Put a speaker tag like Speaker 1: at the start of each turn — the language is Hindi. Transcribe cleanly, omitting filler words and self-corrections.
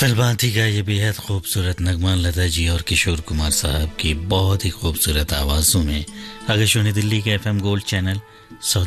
Speaker 1: फिल्मांती का ये बेहद खूबसूरत नगमा लता जी और किशोर कुमार साहब की बहुत ही खूबसूरत आवाज़ों में आकाशवाणी दिल्ली के FM गोल्ड चैनल